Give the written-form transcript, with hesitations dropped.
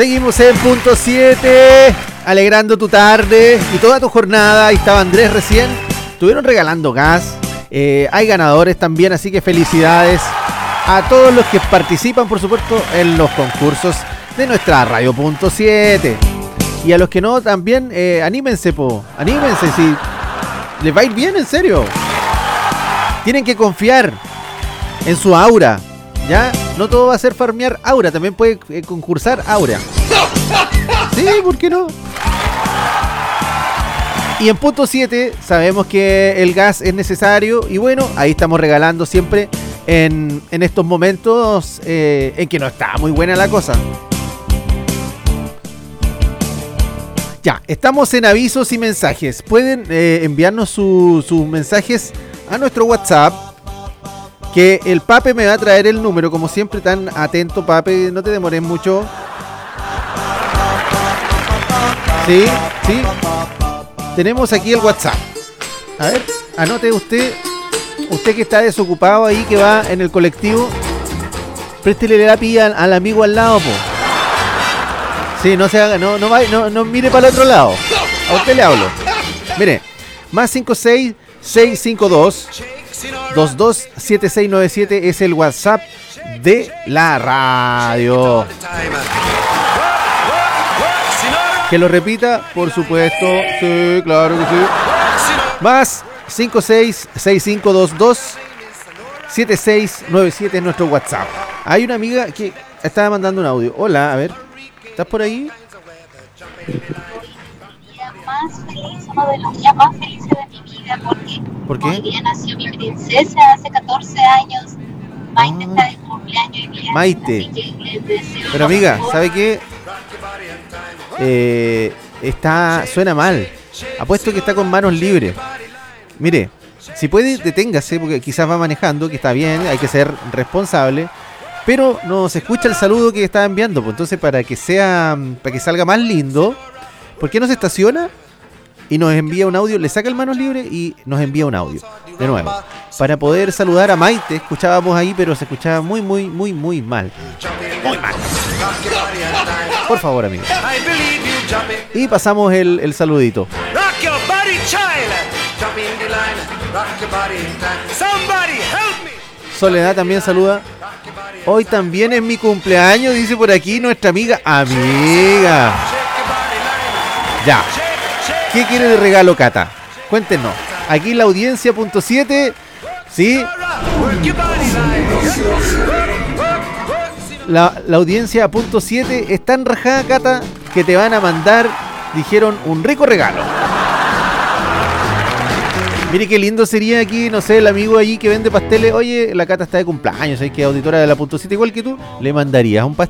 Seguimos en punto 7, alegrando tu tarde y toda tu jornada. Ahí estaba Andrés recién. Estuvieron regalando gas. Hay ganadores también, así que felicidades a todos los que participan, por supuesto, en los concursos de nuestra Radio Punto 7. Y a los que no, también anímense, anímense, si les va a ir bien, en serio. Tienen que confiar en su aura, ¿ya? No todo va a ser farmear aura, también puede concursar aura. Sí, ¿por qué no? Y en punto 7 sabemos que el gas es necesario y bueno, ahí estamos regalando siempre en estos momentos en que no está muy buena la cosa. Ya, estamos en avisos y mensajes. Pueden enviarnos sus mensajes a nuestro WhatsApp, que el Pape me va a traer el número, como siempre, tan atento, Pape, no te demores mucho. Sí, sí. Tenemos aquí el WhatsApp. A ver, anote usted que está desocupado ahí, que va en el colectivo, préstele la pilla al amigo al lado, po. Sí, no se haga, no mire para el otro lado. A usted le hablo. Mire, más 56652227697 es el WhatsApp de la radio. Que lo repita, por supuesto. Sí, claro que sí. Más 56652227697 es nuestro WhatsApp. Hay una amiga que estaba mandando un audio. Hola, a ver. ¿Estás por ahí? Uno de los días más felices de mi vida, porque ¿por qué? Hoy día nació mi princesa hace 14 años. Maite está de cumpleaños y día. Maite. Pero amiga, ¿sabe qué? Suena mal. Apuesto que está con manos libres. Mire, si puede, deténgase, porque quizás va manejando, que está bien, hay que ser responsable. Pero no se escucha el saludo que está enviando, pues entonces para que salga más lindo, ¿por qué no se estaciona y nos envía un audio? Le saca el manos libres y nos envía un audio de nuevo para poder saludar a Maite. Escuchábamos ahí, pero se escuchaba muy mal. Muy mal. Por favor, amigo. Y pasamos el saludito. Soledad también saluda. Hoy también es mi cumpleaños, dice por aquí nuestra amiga. Ya. ¿Qué quiere de regalo, Cata? Cuéntenos. Aquí la audiencia punto 7. ¿Sí? La audiencia punto 7 es tan rajada, Cata, que te van a mandar, dijeron, un rico regalo. Mire qué lindo sería aquí, no sé, el amigo allí que vende pasteles. Oye, la Cata está de cumpleaños, ¿sabes? Que auditora de la punto 7 igual que tú, le mandarías un pastel.